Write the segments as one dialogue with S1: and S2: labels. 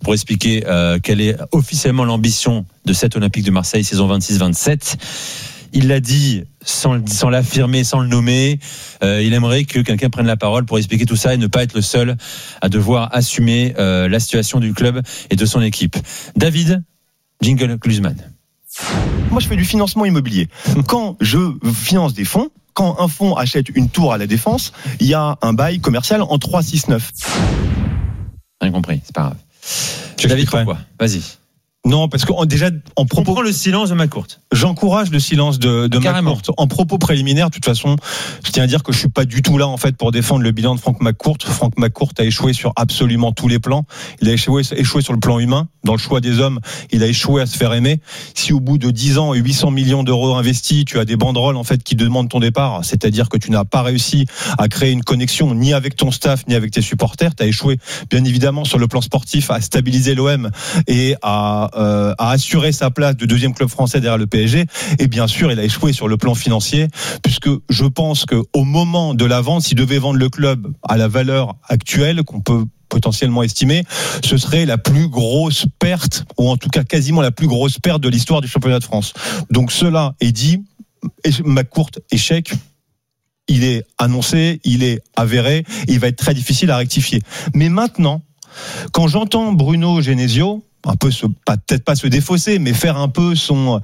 S1: pour expliquer quelle est officiellement l'ambition de cette Olympique de Marseille saison 26-27. Il l'a dit sans l'affirmer, sans le nommer. Il aimerait que quelqu'un prenne la parole pour expliquer tout ça et ne pas être le seul à devoir assumer la situation du club et de son équipe. David, jingle Glusman.
S2: Moi, je fais du financement immobilier. Quand je finance des fonds, quand un fonds achète une tour à la Défense, il y a un bail commercial en 3-6-9.
S1: Rien compris, c'est pas grave. David, pourquoi ? Vas-y.
S2: Non, parce que déjà en propos,
S1: prend le silence de McCourt.
S2: J'encourage le silence de McCourt. En propos préliminaire, de toute façon, je tiens à dire que je suis pas du tout là en fait pour défendre le bilan de Franck McCourt. Franck McCourt a échoué sur absolument tous les plans. Il a échoué sur le plan humain, dans le choix des hommes. Il a échoué à se faire aimer. Si au bout de 10 ans et 800 millions d'euros investis, tu as des banderoles en fait qui demandent ton départ, c'est-à-dire que tu n'as pas réussi à créer une connexion ni avec ton staff ni avec tes supporters, tu as échoué bien évidemment sur le plan sportif à stabiliser l'OM et à assurer sa place de deuxième club français derrière le PSG. Et bien sûr, il a échoué sur le plan financier, puisque je pense qu'au moment de la vente, s'il devait vendre le club à la valeur actuelle qu'on peut potentiellement estimer, ce serait la plus grosse perte, ou en tout cas quasiment la plus grosse perte de l'histoire du championnat de France. Donc cela est dit, McCourt échec, il est annoncé, il est avéré, il va être très difficile à rectifier. Mais maintenant, quand j'entends Bruno Genesio, un peu peut-être pas se défausser, mais faire un peu son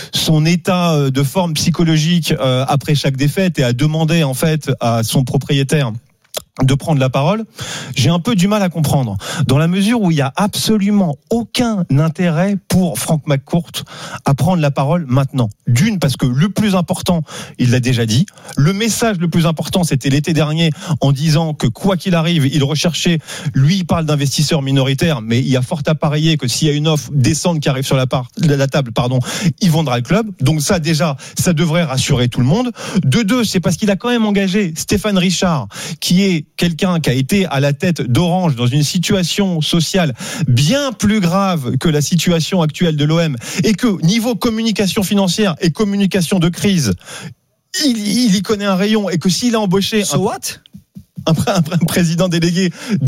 S2: état de forme psychologique après chaque défaite et à demander en fait à son propriétaire de prendre la parole, j'ai un peu du mal à comprendre, dans la mesure où il y a absolument aucun intérêt pour Franck McCourt à prendre la parole maintenant. D'une, parce que le plus important, il l'a déjà dit, le message le plus important, c'était l'été dernier, en disant que quoi qu'il arrive, il recherchait, lui, il parle d'investisseurs minoritaires, mais il y a fort à parier que s'il y a une offre décente qui arrive sur la table, il vendra le club. Donc ça, déjà, ça devrait rassurer tout le monde. De deux, c'est parce qu'il a quand même engagé Stéphane Richard, qui est quelqu'un qui a été à la tête d'Orange dans une situation sociale bien plus grave que la situation actuelle de l'OM, et que niveau communication financière et communication de crise, il y connaît un rayon, et que s'il a embauché un président délégué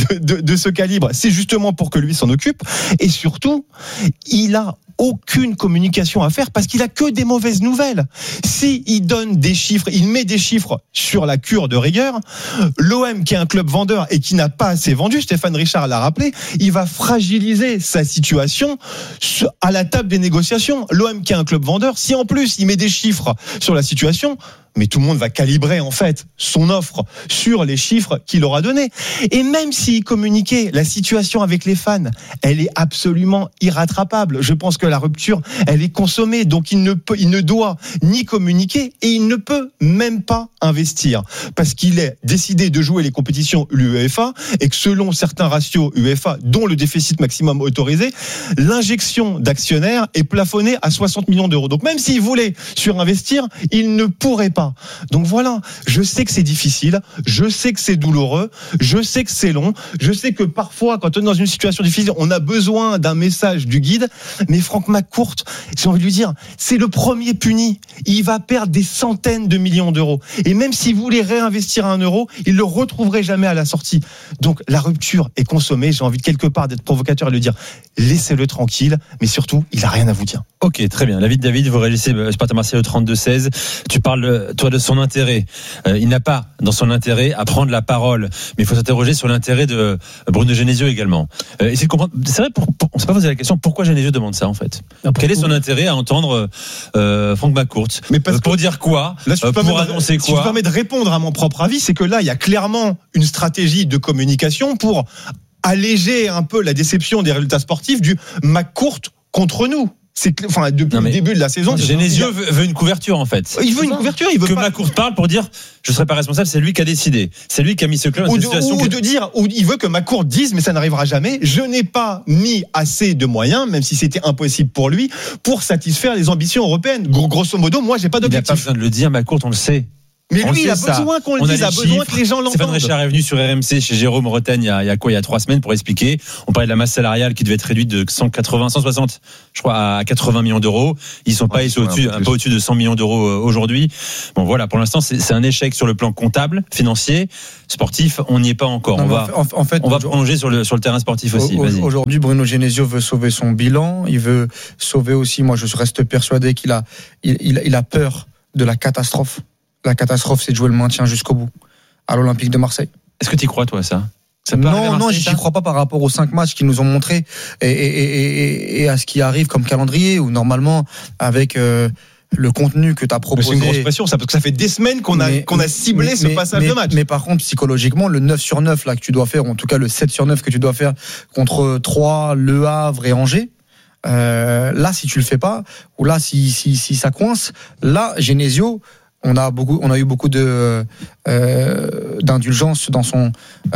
S2: de ce calibre, c'est justement pour que lui s'en occupe. Et surtout, il a aucune communication à faire parce qu'il a que des mauvaises nouvelles. Si il donne des chiffres, il met des chiffres sur la cure de rigueur, l'OM qui est un club vendeur et qui n'a pas assez vendu, Stéphane Richard l'a rappelé, il va fragiliser sa situation à la table des négociations. L'OM qui est un club vendeur, si en plus il met des chiffres sur la situation, mais tout le monde va calibrer en fait son offre sur les chiffres qu'il aura donnés. Et même s'il communiquait, la situation avec les fans, elle est absolument irrattrapable. Je pense que la rupture, elle est consommée. Donc il ne doit ni communiquer et il ne peut même pas investir. Parce qu'il est décidé de jouer les compétitions UEFA et que selon certains ratios UEFA, dont le déficit maximum autorisé, l'injection d'actionnaires est plafonnée à 60 millions d'euros. Donc même s'il voulait surinvestir, il ne pourrait pas. Donc voilà, je sais que c'est difficile, je sais que c'est douloureux, je sais que c'est long, je sais que parfois, quand on est dans une situation difficile, on a besoin d'un message du guide, mais Franck McCourt, j'ai envie de lui dire, c'est le premier puni. Il va perdre des centaines de millions d'euros. Et même s'il voulait réinvestir un euro, il le retrouverait jamais à la sortie. Donc la rupture est consommée, j'ai envie de quelque part d'être provocateur et de lui dire, laissez-le tranquille, mais surtout, il n'a rien à vous dire.
S1: Ok, très bien. David, vous réagissez Sparta Marseille au 32-16. Tu parles, toi, de son intérêt. Il n'a pas, dans son intérêt, à prendre la parole. Mais il faut s'interroger sur l'intérêt de Bruno Genesio également. Essayer de comprendre. C'est vrai, on s'est pas posé la question, pourquoi Genesio demande ça, en fait? Quel est son intérêt à entendre Franck McCourt? Mais pour dire quoi? Là, pour annoncer quoi?
S2: Si je me permets de répondre à mon propre avis, c'est que là, il y a clairement une stratégie de communication pour alléger un peu la déception des résultats sportifs du McCourt contre nous. Depuis le début de la saison,
S1: Genesio veut une couverture en fait.
S2: Il veut une couverture, il veut
S1: que
S2: pas...
S1: McCourt parle pour dire je serai pas responsable, c'est lui qui a décidé, c'est lui qui a mis ce club dans cette situation.
S2: Ou il veut que McCourt dise mais ça n'arrivera jamais. Je n'ai pas mis assez de moyens, même si c'était impossible pour lui, pour satisfaire les ambitions européennes. Grosso modo, moi j'ai pas d'objectif.
S1: Il n'a pas besoin de le dire, McCourt, on le sait.
S3: Mais lui, il a besoin qu'on le dise, il a besoin que les gens l'entendent.
S1: Stéphane Richard est venu sur RMC chez Jérôme Bretagne il y a 3 semaines pour expliquer. On parlait de la masse salariale qui devait être réduite de 160, je crois, à 80 millions d'euros. Ils sont pas, ils sont un peu au-dessus de 100 millions d'euros aujourd'hui. Bon, voilà, pour l'instant, c'est un échec sur le plan comptable, financier, sportif. On n'y est pas encore. On va prolonger sur le terrain sportif aussi.
S4: Aujourd'hui, Bruno Genesio veut sauver son bilan. Il veut sauver aussi. Moi, je reste persuadé qu'il a peur de la catastrophe. La catastrophe, c'est de jouer le maintien jusqu'au bout à l'Olympique de Marseille.
S1: Est-ce que tu y crois, toi, ça
S4: Non, j'y crois pas par rapport aux 5 matchs qu'ils nous ont montrés et à ce qui arrive comme calendrier où normalement, avec le contenu que tu as proposé.
S2: C'est une grosse pression, ça, parce que ça fait des semaines qu'on a ciblé ce passage de match.
S4: Mais par contre, psychologiquement, le 9 sur 9 là, que tu dois faire, ou en tout cas le 7 sur 9 que tu dois faire contre 3, Le Havre et Angers. Là, si tu le fais pas, ou là, si ça coince, là, Genesio, on a eu beaucoup d'indulgence dans son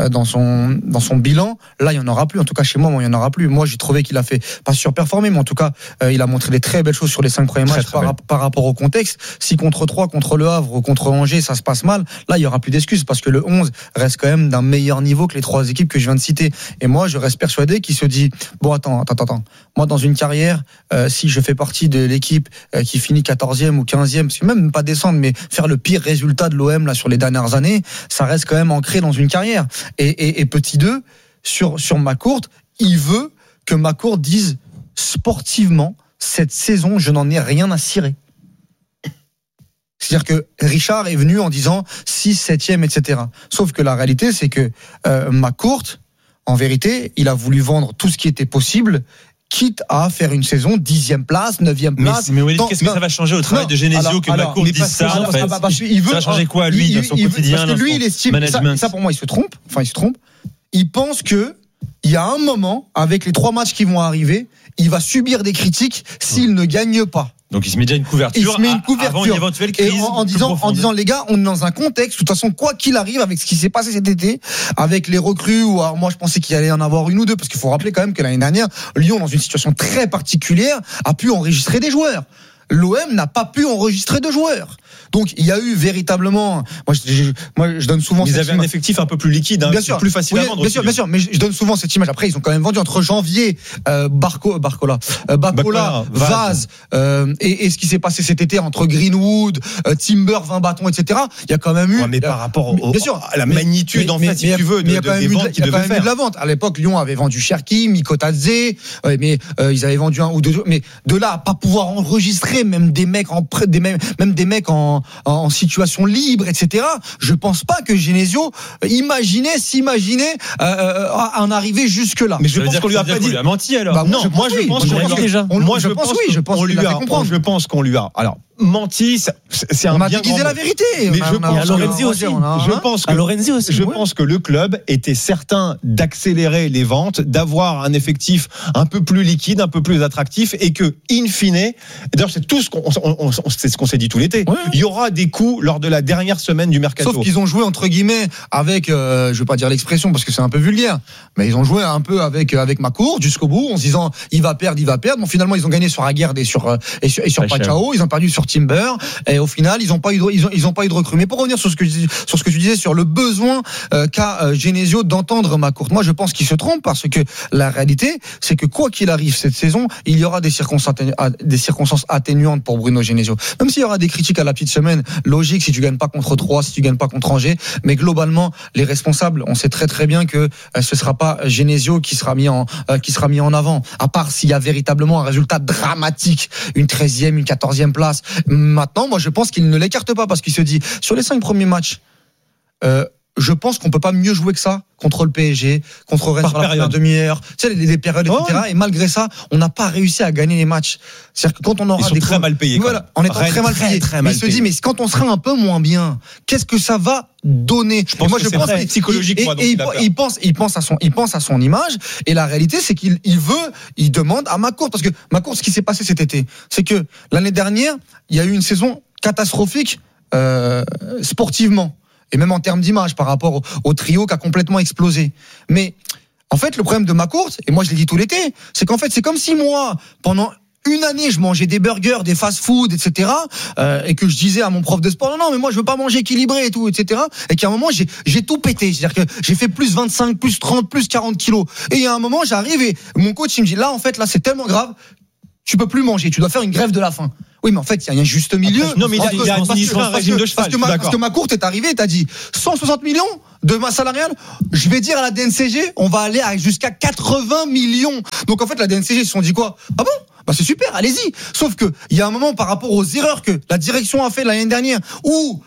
S4: bilan. Là, il y en aura plus. En tout cas, chez moi, il y en aura plus. Moi, j'ai trouvé qu'il a fait pas surperformer, mais en tout cas, il a montré des très belles choses sur les 5 premiers matchs par rapport au contexte. Si contre 3, contre Le Havre ou contre Angers, ça se passe mal, là, il y aura plus d'excuses parce que le 11 reste quand même d'un meilleur niveau que les 3 équipes que je viens de citer. Et moi, je reste persuadé qu'il se dit bon, attends. Moi, dans une carrière, si je fais partie de l'équipe qui finit 14e ou 15e, c'est même pas descendre, mais faire le pire résultat de l'OM là sur les dernières années, ça reste quand même ancré dans une carrière. Et petit 2 sur McCourt, il veut que McCourt dise sportivement cette saison, je n'en ai rien à cirer. C'est-à-dire que Richard est venu en disant 6, 7e, etc. Sauf que la réalité, c'est que McCourt, en vérité, il a voulu vendre tout ce qui était possible, quitte à faire une saison 10e place, 9e place.
S1: Mais qu'est-ce que ça va changer au travail de Genesio que McCourt dise ça, en fait? Ça va changer quoi, lui, dans son quotidien?
S4: Parce que lui, il estime, ça pour moi, il se trompe. Il pense que, il y a un moment, avec les 3 matchs qui vont arriver, il va subir des critiques s'il ne gagne pas.
S1: Donc il se met déjà une couverture, avant une éventuelle crise.
S4: Et en disant les gars, on est dans un contexte, de toute façon, quoi qu'il arrive avec ce qui s'est passé cet été, avec les recrues, ou alors moi je pensais qu'il allait en avoir une ou deux, parce qu'il faut rappeler quand même que l'année dernière, Lyon, dans une situation très particulière, a pu enregistrer des joueurs. L'OM n'a pas pu enregistrer de joueurs. Donc il y a eu véritablement, moi je donne souvent
S2: ils avaient un effectif un peu plus liquide, bien sûr, plus facile à vendre.
S4: Bien sûr, mais je donne souvent cette image. Après ils ont quand même vendu entre janvier Bacola, Vaz et ce qui s'est passé cet été entre Greenwood, Timber, 20 bâtons, etc. Il y a quand même eu.
S2: Mais par rapport à la magnitude en fait, si tu veux,
S4: il y a quand même eu de la vente. À l'époque, Lyon avait vendu Cherki, Mikotadze, mais ils avaient vendu un ou deux. Mais de là à pas pouvoir enregistrer même des mecs en situation libre, etc. Je pense pas que Genesio s'imaginait en arriver jusque là.
S1: Mais je pense qu'on lui a pas dit. Il a menti alors.
S2: Non, moi je pense qu'on lui a. Alors. Menti, c'est un bien
S4: grand mot. La vérité.
S2: Mais je pense que le club était certain d'accélérer les ventes, d'avoir un effectif un peu plus liquide, un peu plus attractif, et que, in fine, d'ailleurs c'est tout c'est ce qu'on s'est dit tout l'été. Ouais. Il y aura des coups lors de la dernière semaine du mercato.
S4: Sauf qu'ils ont joué entre guillemets avec, je vais pas dire l'expression parce que c'est un peu vulgaire, mais ils ont joué un peu avec McCourt jusqu'au bout en se disant il va perdre. Bon, finalement ils ont gagné sur Aguerd et sur Pachao, ils ont perdu sur Timber, et au final ils ont pas eu de recrue. Mais pour revenir sur ce que tu disais sur le besoin qu'a Genesio d'entendre McCourt, moi je pense qu'il se trompe parce que la réalité c'est que quoi qu'il arrive cette saison, il y aura des circonstances atténuantes pour Bruno Genesio. Même s'il y aura des critiques à la petite semaine, logique si tu gagnes pas contre 3, si tu gagnes pas contre Angers, mais globalement les responsables, on sait très très bien que ce sera pas Genesio qui sera mis en avant, à part s'il y a véritablement un résultat dramatique, une 13e, une 14e place. Maintenant, moi je pense qu'il ne l'écarte pas parce qu'il se dit sur les 5 premiers matchs, je pense qu'on peut pas mieux jouer que ça contre le PSG, contre Rennes sur la première demi-heure, tu sais, les périodes, etc. Et malgré ça, on n'a pas réussi à gagner les matchs. C'est-à-dire que quand on aura
S2: très mal payés.
S4: Voilà, on est très mal payés. Mais il se dit, mais quand on sera un peu moins bien, qu'est-ce que ça va donner?
S2: Je pense que psychologique.
S4: Il pense à son image. Et la réalité, c'est qu'il demande à McCourt, parce que McCourt, ce qui s'est passé cet été, c'est que l'année dernière, il y a eu une saison catastrophique sportivement. Et même en termes d'image par rapport au trio qui a complètement explosé. Mais en fait, le problème de McCourt, et moi je l'ai dit tout l'été, c'est qu'en fait, c'est comme si moi, pendant une année, je mangeais des burgers, des fast-food, etc. Et que je disais à mon prof de sport, non, mais moi, je veux pas manger équilibré et tout, etc. Et qu'à un moment, j'ai tout pété. C'est-à-dire que j'ai fait plus 25, plus 30, plus 40 kilos. Et à un moment, j'arrive et mon coach, il me dit, là, en fait, là, c'est tellement grave. Tu peux plus manger. Tu dois faire une grève de la faim. Oui, mais en fait, il y a un juste milieu.
S2: Après, non, mais il a administré un régime de cheval.
S4: Parce que ma courte est arrivée, t'as dit 160 millions de masse salariale. Je vais dire à la DNCG, on va aller jusqu'à 80 millions. Donc en fait, la DNCG, ils se sont dit quoi? Ah bon? Bah c'est super, allez-y. Sauf que il y a un moment par rapport aux erreurs que la direction a fait l'année dernière, où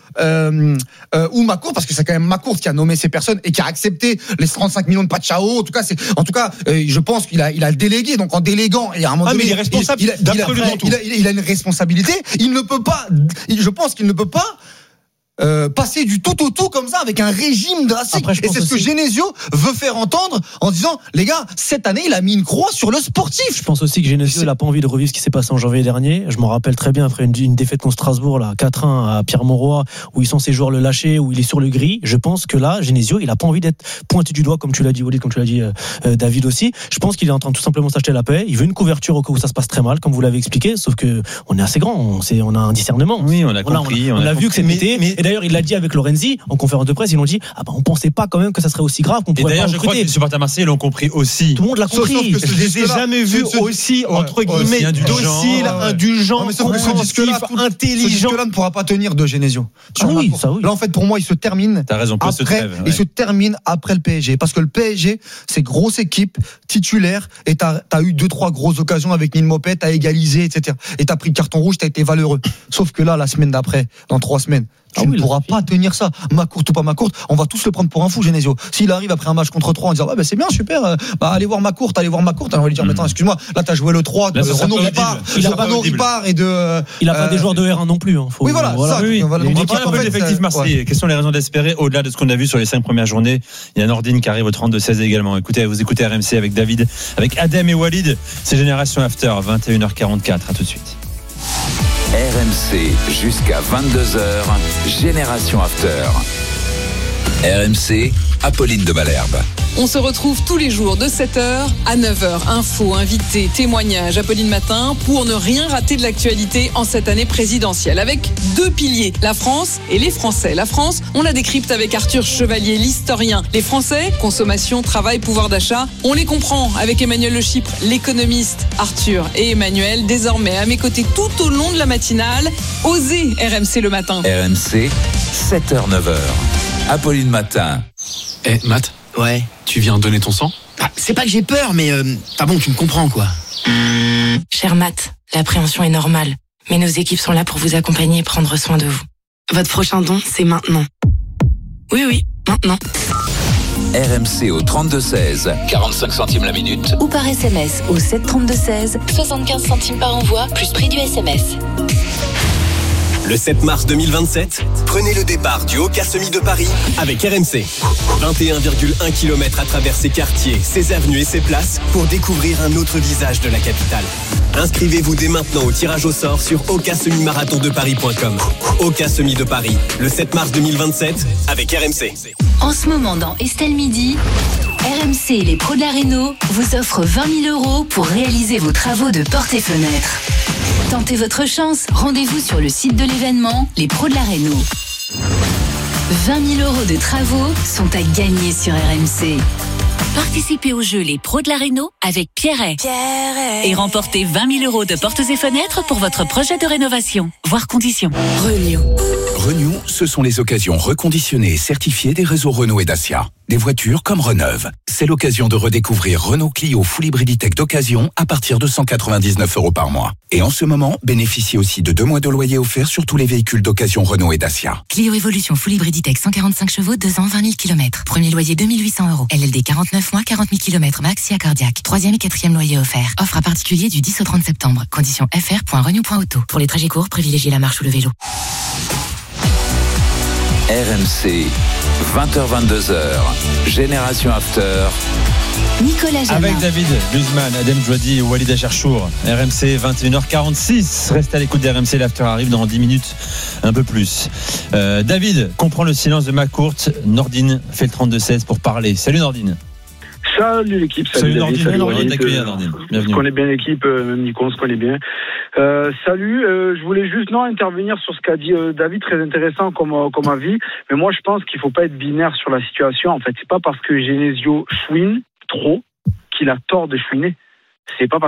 S4: ma courte, parce que c'est quand même ma courte qui a nommé ces personnes et qui a accepté les 35 millions de Pachao. En tout cas, je pense qu'il a délégué. Donc en déléguant, et à un moment donné,
S2: mais il est responsable d'absolument tout.
S4: Il a une responsabilité. Il ne peut pas. Je pense qu'il ne peut pas. Passer du tout au tout comme ça avec un régime drastique. Après, et c'est ce que Genesio veut faire entendre en disant les gars, cette année il a mis une croix sur le sportif.
S5: Je pense aussi que Genesio il a pas envie de revivre ce qui s'est passé en janvier dernier. Je m'en rappelle très bien après une défaite contre Strasbourg là 4-1 à Pierre-Mauroy où ils sont ses joueurs le lâcher, où il est sur le gris. Je pense que là Genesio il a pas envie d'être pointé du doigt comme tu l'as dit Walid, comme tu l'as dit David aussi. Je pense qu'il est en train de tout simplement s'acheter la paix. Il veut une couverture au cas où ça se passe très mal comme vous l'avez expliqué, sauf que on est assez grand, on a un discernement.
S1: Oui, on a compris.
S5: On a vu que c'était et d'ailleurs il l'a dit avec Lorenzi en conférence de presse, ils l'ont dit on pensait pas quand même que ça serait aussi grave qu'on pourrait.
S1: Et d'ailleurs, je crois que les supporters marseillais l'ont compris aussi.
S5: Tout le monde l'a compris.
S2: Je les ai jamais vus aussi entre guillemets dociles, indulgents, compréhensifs, intelligents.
S4: Ce disque-là ne pourra pas tenir de Genesio.
S5: Oui.
S4: Là en fait pour moi il se termine.
S1: T'as raison.
S4: Il se termine après le PSG parce que le PSG c'est grosse équipe titulaire et t'as eu 2-3 grosses occasions avec Neil Mopet, t'as égalisé, etc. Et t'as pris le carton rouge, t'as été valeureux. Sauf que là la semaine d'après, dans 3 semaines. Tu ne pourras pas tenir ça. Ma courte ou pas ma courte, on va tous le prendre pour un fou, Genesio. S'il arrive après un match contre 3 en disant c'est bien, super, allez voir ma courte, alors on va lui dire attends, excuse-moi, là t'as joué le 3 de Renaud Ripard et de
S5: il a pas des joueurs de R1 non plus.
S4: Oui, voilà. Ça,
S1: on parle un peu de l'effectif marseillais. Quelles sont les raisons d'espérer au-delà de ce qu'on a vu sur les 5 premières journées? Il y a Nordine qui arrive au 32-16 également. Vous écoutez RMC avec David, avec Adem et Walid. C'est Génération After, 21h44. À tout de suite.
S6: RMC jusqu'à 22h, Génération After. RMC, Apolline de Malherbe.
S7: On se retrouve tous les jours de 7h à 9h. Infos, invités, témoignages, Apolline Matin, pour ne rien rater de l'actualité en cette année présidentielle. Avec 2 piliers, la France et les Français. La France, on la décrypte avec Arthur Chevalier, l'historien. Les Français, consommation, travail, pouvoir d'achat. On les comprend avec Emmanuel Le Chypre, l'économiste. Arthur et Emmanuel, désormais à mes côtés tout au long de la matinale. Osez RMC le matin.
S6: RMC, 7h-9h. Apolline Matin.
S8: Matt.
S9: Ouais.
S8: Tu viens donner ton sang ?
S9: C'est pas que j'ai peur, mais bon, tu me comprends quoi.
S10: Cher Matt, l'appréhension est normale, mais nos équipes sont là pour vous accompagner et prendre soin de vous. Votre prochain don, c'est maintenant. Oui, maintenant.
S6: RMC au 32-16, 45 centimes la minute.
S10: Ou par SMS au 732-16, 75 centimes par envoi, plus prix du SMS.
S11: Le 7 mars 2027, prenez le départ du Haut-Casemi de Paris avec RMC. 21,1 km à travers ses quartiers, ses avenues et ses places pour découvrir un autre visage de la capitale. Inscrivez-vous dès maintenant au tirage au sort sur hautcasemi-marathondeparis.com. Haut-Casemi de Paris, le 7 mars 2027 avec RMC.
S10: En ce moment dans Estelle Midi, RMC et les pros de la Réno vous offrent 20 000 € pour réaliser vos travaux de portes et fenêtres. Tentez votre chance, rendez-vous sur le site de l'événement, les pros de la Réno. 20 000 € de travaux sont à gagner sur RMC. Participez au jeu Les Pros de la Réno avec Pierret. Et remportez 20 000 € de portes et fenêtres pour votre projet de rénovation. Voir conditions.
S6: Renew, ce sont les occasions reconditionnées et certifiées des réseaux Renault et Dacia. Des voitures comme Reneuve. C'est l'occasion de redécouvrir Renault Clio Full Hybrid Tech d'occasion à partir de 199 € par mois. Et en ce moment, bénéficiez aussi de 2 mois de loyer offert sur tous les véhicules d'occasion Renault et Dacia.
S10: Clio Evolution Full Hybrid Tech 145 chevaux, 2 ans, 20 000 km. Premier loyer 2 800 €. LLD 49 mois, 40 000 km max, SIA cardiaque. 3e et 4e loyer offert. Offre à particulier du 10 au 30 septembre. Conditions fr.renew.auto. Pour les trajets courts, privilégiez la marche ou le vélo.
S6: RMC, 20h-22h, Génération After.
S10: Nicolas Jamin.
S1: Avec David Guzman, Adem Jouadi et Walid Acharchour. RMC, 21h46. Reste à l'écoute d'RMC, l'After arrive dans 10 minutes, un peu plus. David comprend le silence de ma courte. Nordine fait le 32-16 pour parler. Salut Nordine.
S12: Salut l'équipe,
S1: salut Nordine.
S12: On connaît bien l'équipe, même Nico, on se connaît bien. Salut, je voulais juste intervenir sur ce qu'a dit David, très intéressant comme avis. Mais moi, je pense qu'il faut pas être binaire sur la situation. En fait, c'est pas parce que Genesio chouine trop qu'il a tort de chouiner. C'est pas parce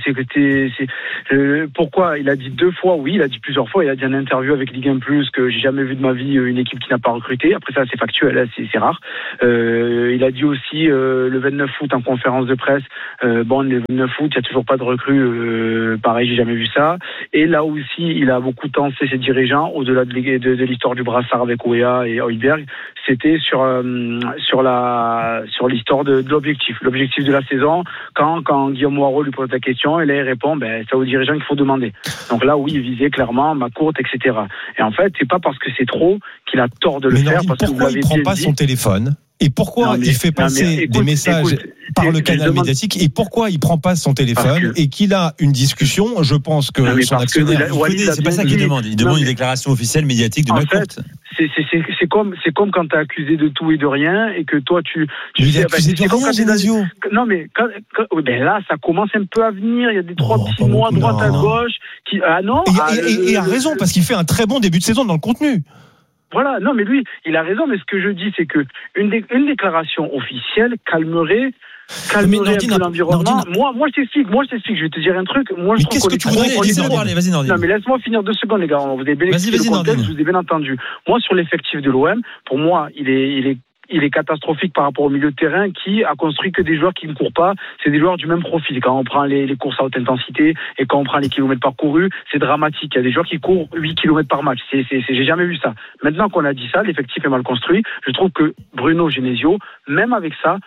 S12: pourquoi il a dit 2 fois, oui, il a dit plusieurs fois, il a dit en interview avec Ligue 1 Plus que j'ai jamais vu de ma vie une équipe qui n'a pas recruté. Après ça, c'est factuel, c'est rare. Il a dit aussi le 29 août en conférence de presse, le 29 août, il y a toujours pas de recrue, pareil, j'ai jamais vu ça. Et là aussi, il a beaucoup tensé ses dirigeants au-delà de l'histoire du brassard avec Ouéa et Højbjerg. C'était sur l'histoire de l'objectif de la saison. Quand Guillaume Moirot lui pose la question, et là il répond, c'est aux dirigeants qu'il faut demander. Donc là, oui, il visait clairement McCourt, etc. Et en fait, c'est pas parce que c'est trop qu'il a tort de le faire. Parce
S2: pourquoi il prend pas son téléphone? Et pourquoi il fait passer des messages par le canal médiatique? Et pourquoi il prend pas son téléphone et qu'il a une discussion? Je pense que son actionnaire,
S1: c'est pas ça qu'il demande. Il demande une déclaration officielle médiatique de McCourt.
S12: C'est comme quand t'es accusé de tout et de rien et que toi tu
S2: il est accusé de rien, Genesio.
S12: Non mais là ça commence un peu à venir. Il y a des 3 petits mots à droite à gauche qui
S2: et a raison parce qu'il fait un très bon début de saison dans le contenu.
S12: Voilà, non mais lui, il a raison, mais ce que je dis, c'est que une déclaration officielle calmerait un peu l'environnement. Moi je t'explique, je vais te dire un truc. Moi, je trouve
S2: qu'est-ce que tu voudrais parler? Vas-y, Nordine.
S12: Non mais laisse-moi finir 2 secondes, les gars. Vous avez bien expliqué le contexte, je vous ai bien entendu. Moi, sur l'effectif de l'OM, pour moi, il est catastrophique par rapport au milieu de terrain qui a construit que des joueurs qui ne courent pas. C'est des joueurs du même profil. Quand on prend les courses à haute intensité et quand on prend les kilomètres parcourus, c'est dramatique. Il y a des joueurs qui courent 8 kilomètres par match. J'ai jamais vu ça. Maintenant qu'on a dit ça, l'effectif est mal construit. Je trouve que Bruno Genesio, même avec ça,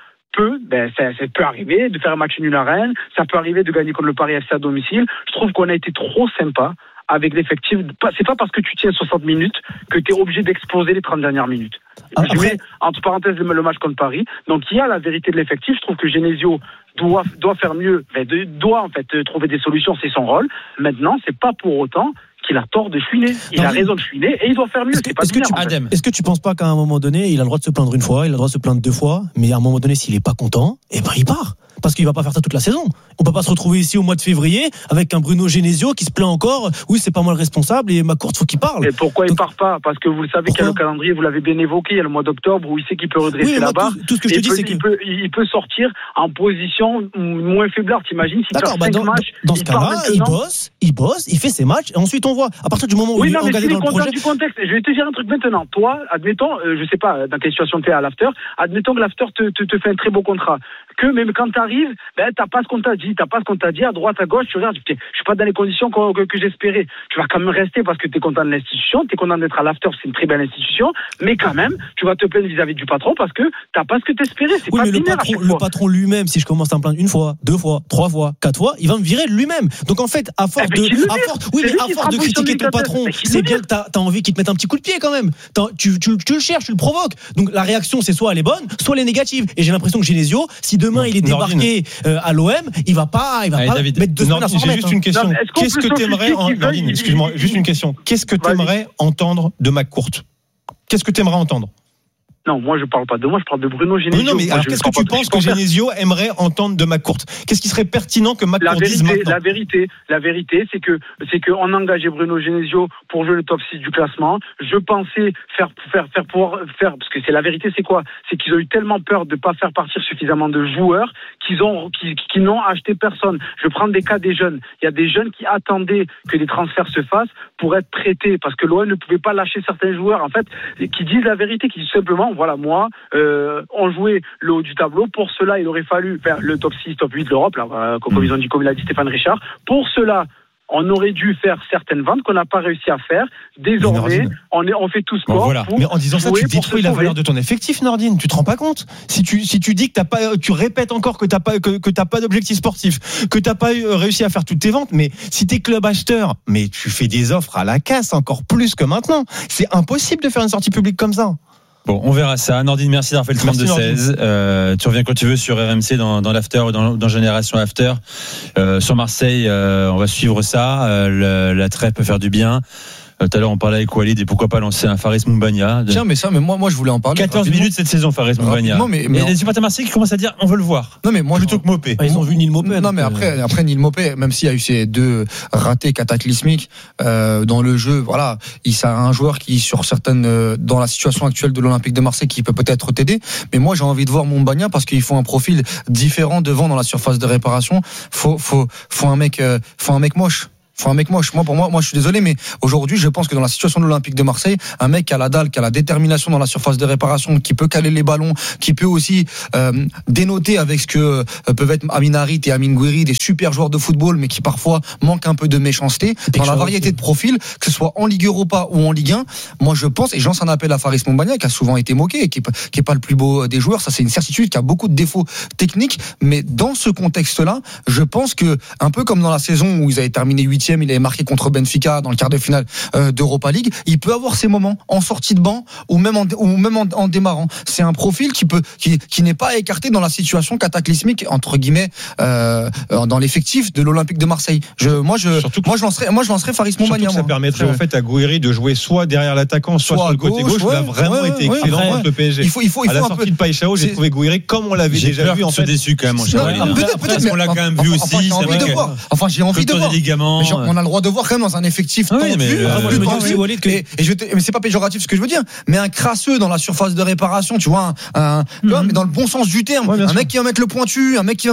S12: ça peut arriver de faire un match nul à Rennes. Ça peut arriver de gagner contre le Paris FC à domicile. Je trouve qu'on a été trop sympa avec l'effectif. C'est pas parce que tu tiens 60 minutes que tu es obligé d'exploser les 30 dernières minutes. Je mets entre parenthèses le match contre Paris. Donc il y a la vérité de l'effectif. Je trouve que Genesio doit faire mieux, doit en fait trouver des solutions, c'est son rôle. Maintenant, c'est pas pour autant qu'il a tort de chouiner. Il a raison de chouiner et il doit faire mieux.
S5: Est-ce que tu penses pas qu'à un moment donné, il a le droit de se plaindre une fois, il a le droit de se plaindre 2 fois, mais à un moment donné, s'il est pas content, il part. Parce qu'il va pas faire ça toute la saison. On peut pas se retrouver ici au mois de février avec un Bruno Genesio qui se plaint encore. Oui, c'est pas moi le responsable et McCourt, faut qu'il parle.
S12: Et pourquoi il part pas? Parce que vous le savez qu'il y a le calendrier, vous l'avez bien évoqué, il y a le mois d'octobre où il sait qu'il peut redresser la barre.
S5: Tout ce que je te dis, c'est que
S12: il peut sortir en position moins faiblard. T'imagines s'il perd 5 matchs.
S5: Dans ce cas-là, il bosse, il fait ses matchs et ensuite on voit. À partir du moment où il est engagé dans le projet.
S12: Du contexte. Je vais te dire un truc maintenant. Toi, admettons, je sais pas dans quelle situation t'es à l'after. Admettons que l'after te fait un très beau contrat. Que même quand t'arrives, t'as pas ce qu'on t'a dit, à droite, à gauche, tu regardes, je suis pas dans les conditions que j'espérais. Tu vas quand même rester parce que t'es content de l'institution, t'es content d'être à l'after, c'est une très belle institution, mais quand même, tu vas te plaindre vis-à-vis du patron parce que t'as pas ce que t'espérais. C'est pas binaire à chaque fois.
S5: Le patron lui-même, si je commence à me plaindre 1 fois, 2 fois, 3 fois, 4 fois, il va me virer de lui-même. Donc en fait, à force de critiquer ton patron, c'est bien que t'as envie qu'il te mette un petit coup de pied quand même. Tu le cherches, tu le provoques. Donc la réaction, c'est soit elle est bonne, soit elle est négative. Et j'ai l'impression que Genesio, si demain il est débarqué à l'OM, il va pas
S2: David, mettre 2 semaines à s'en remettre. J'ai juste une question. Qu'est-ce que t'aimerais, Nordine, excuse-moi, juste une question. Qu'est-ce que t'aimerais entendre de McCourt? Qu'est-ce que t'aimerais entendre?
S12: Non, moi je parle pas de moi, je parle de Bruno Genesio.
S2: Non, mais alors qu'est-ce que tu penses que Genesio aimerait entendre de McCourt? Qu'est-ce qui serait pertinent que McCourt dise maintenant?
S12: La vérité, c'est que on a engagé Bruno Genesio pour jouer le top 6 du classement. Je pensais pouvoir faire, parce que c'est la vérité, c'est quoi? C'est qu'ils ont eu tellement peur de pas faire partir suffisamment de joueurs qui n'ont acheté personne. Je prends des cas des jeunes. Il y a des jeunes qui attendaient que des transferts se fassent pour être traités, parce que l'OM ne pouvait pas lâcher certains joueurs, en fait, qui disent la vérité, qui disent simplement, voilà, moi, on jouait le haut du tableau. Pour cela, il aurait fallu faire le top 6, top 8 de l'Europe, là, comme ils ont dit, comme l'a dit Stéphane Richard. Pour cela, on aurait dû faire certaines ventes qu'on n'a pas réussi à faire. Désormais, on fait tout sport.
S2: Voilà. Mais en disant ça, tu détruis la valeur de ton effectif, Nordine. Tu te rends pas compte? Si tu dis que t'as pas, tu répètes encore que t'as pas d'objectif sportif, que t'as pas réussi à faire toutes tes ventes, mais si t'es club acheteur, mais tu fais des offres à la casse encore plus que maintenant. C'est impossible de faire une sortie publique comme ça.
S1: Bon, on verra ça. Nordine, merci d'avoir fait le 32-16. Tu reviens quand tu veux sur RMC dans l'After ou dans Génération After. Sur Marseille, on va suivre ça. La trêve peut faire du bien. Tout à l'heure, on parlait avec Walid et pourquoi pas lancer un Faris Moumbagna.
S4: Tiens, mais moi, je voulais en parler.
S1: 14 minutes cette saison, Faris Moumbagna. Mais les supporters marseillais qui commencent à dire, on veut le voir.
S4: Non, mais moi,
S1: plutôt que Mopé.
S5: Ils ont vu Neil Mopé.
S4: Non, mais après Neil Mopé, même s'il y a eu ces 2 ratés cataclysmiques dans le jeu, voilà, il a un joueur qui, sur certaines, dans la situation actuelle de l'Olympique de Marseille, qui peut peut-être t'aider. Mais moi, j'ai envie de voir Moumbagna parce qu'il faut un profil différent devant dans la surface de réparation. Faut un mec moche. Moi, je suis désolé, mais aujourd'hui, je pense que dans la situation de l'Olympique de Marseille, un mec qui a la dalle, qui a la détermination dans la surface de réparation, qui peut caler les ballons, qui peut aussi dénoter avec ce que peuvent être Amin Harit et Amine Gouiri, des super joueurs de football, mais qui parfois manquent un peu de méchanceté. Dans la variété de profils, que ce soit en Ligue Europa ou en Ligue 1, moi, je pense, et j'en un appel à Faris Moumbagna, qui a souvent été moqué, et qui est pas le plus beau des joueurs, ça c'est une certitude, qui a beaucoup de défauts techniques, mais dans ce contexte-là, je pense que, un peu comme dans la saison où ils avaient terminé 8e, il avait marqué contre Benfica dans le quart de finale d'Europa League. Il peut avoir ses moments en sortie de banc ou même en démarrant. C'est un profil qui n'est pas écarté dans la situation cataclysmique entre guillemets dans l'effectif de l'Olympique de Marseille. Moi je lancerais Faris Moumbagna.
S2: Ça permettrait en fait à Gouiri de jouer soit derrière l'attaquant, soit sur le côté gauche. Il a vraiment été excellent contre le PSG. Il faut à la sortie de Païchao, j'ai trouvé Gouiri comme on l'avait déjà vu. En fait,
S1: déçu quand même. Peut-être qu'on l'a quand même vu aussi.
S4: Enfin, j'ai envie de voir. On a le droit de voir quand même dans un effectif tendu, mais c'est pas péjoratif ce que je veux dire, mais un crasseux dans la surface de réparation, tu vois, mais dans le bon sens du terme, un mec qui va mettre le pointu, un mec qui va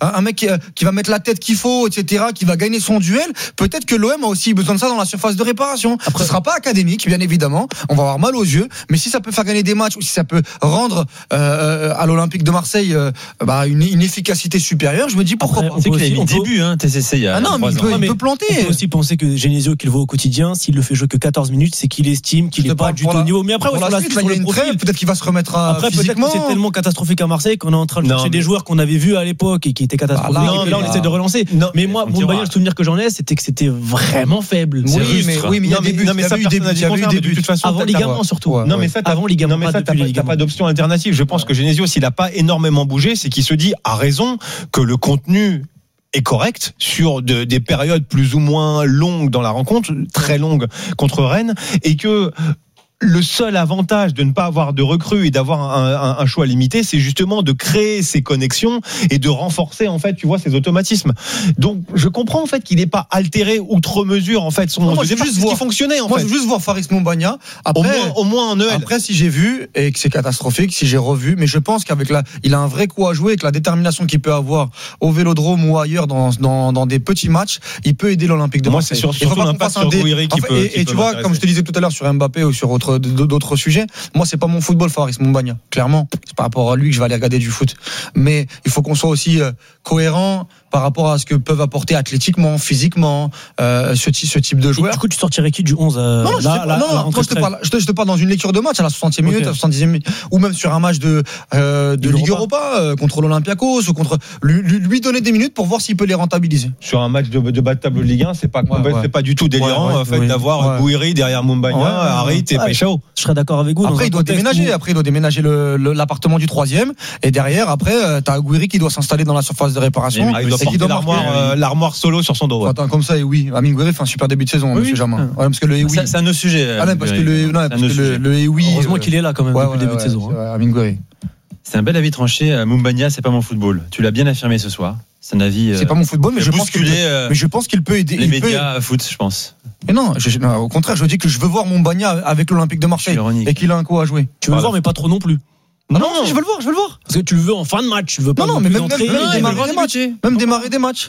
S4: mettre la tête qu'il faut, etc., qui va gagner son duel. Peut-être que l'OM a aussi besoin de ça dans la surface de réparation. Après, ce sera pas académique, bien évidemment, on va avoir mal aux yeux, mais si ça peut faire gagner des matchs ou si ça peut rendre à l'Olympique de Marseille une efficacité supérieure, je me dis pourquoi pas.
S1: C'est qu'il a mis le début, TCC il y a.
S4: Ah non, mais il peut planter.
S5: On peut aussi penser que Genesio, qu'il voit au quotidien, s'il le fait jouer que 14 minutes, c'est qu'il estime qu'il n'est pas du tout au niveau. Mais après,
S4: il y a une trêve, peut-être qu'il va se remettre
S5: après,
S4: physiquement.
S5: Peut-être que c'est tellement catastrophique à Marseille qu'on est en train de chercher des joueurs qu'on avait vus à l'époque et qui étaient catastrophiques. Et là, on essaie de relancer. Mais moi, Moumbagna, le souvenir que j'en ai, c'était que c'était vraiment faible.
S4: Oui, mais il y a des buts.
S2: Non, mais ça, de toute façon.
S5: Avant Ligament, surtout.
S2: Non, mais ça, avant Ligament. Non, mais ça, t'as pas d'option alternative. Je pense que Genesio, s'il n'a pas énormément bougé, c'est qu'il se dit, à raison, que le contenu est correct sur des périodes plus ou moins longues dans la rencontre, très longues contre Rennes, et que le seul avantage de ne pas avoir de recrues et d'avoir un choix limité, c'est justement de créer ces connexions et de renforcer en fait, tu vois, ces automatismes. Donc, je comprends en fait qu'il n'est pas altéré outre mesure en fait son.
S4: Je juste voir,
S2: qui fonctionnait en
S4: fait.
S2: Moi,
S4: je veux juste voir Faris Moumbagna. Après,
S2: au moins en EL.
S4: Après, si j'ai vu et que c'est catastrophique, si j'ai revu, mais je pense qu'avec il a un vrai coup à jouer, avec la détermination qu'il peut avoir au Vélodrome ou ailleurs dans des petits matchs, il peut aider l'Olympique de Marseille.
S2: Moi, c'est surtout l'impact sur Gouiri qui peut.
S4: Et tu vois, comme je te disais tout à l'heure sur Mbappé ou sur d'autres sujets, moi c'est pas mon football Faris Moumbagna, clairement c'est par rapport à lui que je vais aller regarder du foot, mais il faut qu'on soit aussi cohérent par rapport à ce que peuvent apporter athlétiquement, physiquement ce type de joueurs.
S5: Du coup tu sortirais qui du 11
S4: moi je te parle dans une lecture de match à la 60e minute, à la 70e minute, ou même sur un match de Ligue Europa contre l'Olympiakos ou contre lui donner des minutes pour voir s'il peut les rentabiliser.
S2: Sur un match de bas de table de Ligue 1, c'est pas du tout délirant d'avoir Gouiri derrière Moumbagna, Harit et Païchao.
S5: Je serais d'accord avec vous.
S4: Après, il doit déménager l'appartement du 3e. Et derrière, après, t'as Gouiri qui doit s'installer dans la surface de réparation.
S2: Il doit porter l'armoire solo sur son dos.
S4: Attends, comme ça, et oui. Amine Gouiri fait un super début de saison, monsieur Jamin.
S1: Parce que le oui. C'est un autre sujet.
S4: Parce que le oui.
S5: Heureusement qu'il est là quand même depuis le début de saison.
S4: Amine Gouiri.
S1: C'est un bel avis tranché. Moumbagna, c'est pas mon football. Tu l'as bien affirmé ce soir. C'est un avis.
S4: C'est pas mon football, mais je pense qu'il peut aider.
S1: Les médias foot, je pense.
S4: Mais non, au contraire, je dis que je veux voir Moumbagna avec l'Olympique de Marseille et qu'il a un coup à jouer.
S5: Tu veux le voir, mais pas trop non plus.
S4: Non, je veux le voir.
S5: Parce que tu le veux en fin de match, tu veux pas.
S4: Non, mais même démarrer des matchs.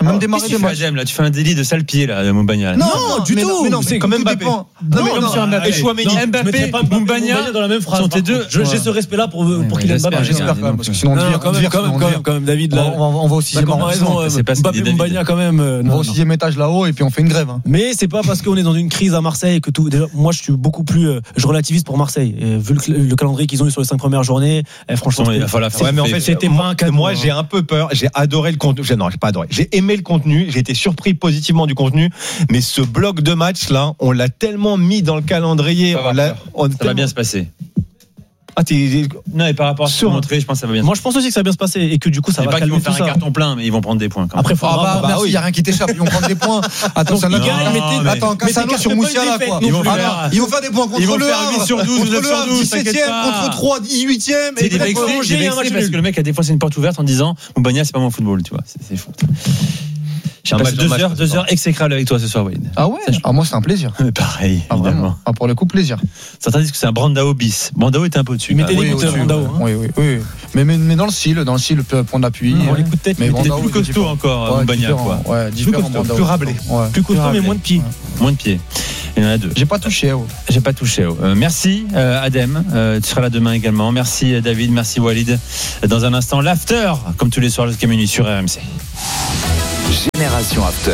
S1: Tu fais un délit de sale pied là, Moumbagna.
S4: Non, du tout.
S2: Mais c'est comme Mbappé.
S1: Non, comme sur Mbappé. Mbappé, Moumbagna
S5: dans la même phrase. J'ai ce respect-là pour qu'il ait Mbappé.
S4: J'espère quand même, parce que sinon
S5: quand même, David.
S4: On va au 6e
S5: Mbappé, Moumbagna quand même.
S4: On va au 6e étage là-haut et puis on fait une grève.
S5: Mais c'est pas parce qu'on est dans une crise à Marseille que tout. Déjà, moi, je suis beaucoup plus. Je relativise pour Marseille. Vu le calendrier qu'ils ont eu sur les 5 premières journées. Franchement,
S2: mais en fait, c'était pas un cadeau. Moi, j'ai un peu peur. J'ai adoré le contenu. Non, j'ai pas adoré. J'ai aimé le contenu. J'ai été surpris positivement du contenu. Mais ce bloc de match là, on l'a tellement mis dans le calendrier.
S1: Ça va bien se passer. Non, et par rapport à ce qu'on montré, je pense que ça va bien.
S5: Moi, je pense aussi que ça va bien se passer et que du coup, ça va calmer tout ça.
S1: Ils vont faire un carton plein, mais ils vont prendre des points.
S5: Après,
S4: merci, il y a rien qui t'échappe. Ils vont prendre des points. Attends, Cassano sur Moussiala, quoi.
S1: Ils vont faire
S4: des points contre le Havre.
S1: 8 sur 12, 9 sur 12,
S4: 17e contre 3, 18e.
S1: Et des vexés parce que le mec a des fois c'est une porte ouverte en disant Moubania, c'est pas mon football, tu vois. C'est fou. J'ai passé 2 heures exécrables avec toi ce soir, Wayne.
S4: Ah ouais? Moi, c'est un plaisir.
S1: Pareil, évidemment.
S4: Pour le coup, plaisir.
S1: Certains disent que c'est un Brandao bis. Brandao était un peu dessus.
S5: Mettez les écouteurs, Brandao.
S4: Oui. Mais dans le style, point d'appui.
S5: Les coups de tête,
S1: mais Brandao plus costaud encore, Moubania, quoi.
S4: Ouais, différent.
S5: Plus rablé. Plus costaud, mais moins de pieds.
S1: Moins de pieds. Il y en a 2.
S4: J'ai pas touché.
S1: Merci Adem, tu seras là demain également. Merci David, merci Walid. Dans un instant, l'after, comme tous les soirs jusqu'à minuit sur RMC.
S6: Génération After.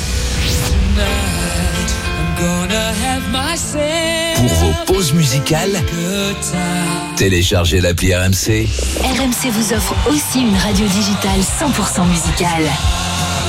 S6: Pour vos pauses musicales, téléchargez l'appli RMC.
S10: RMC vous offre aussi une radio digitale 100% musicale.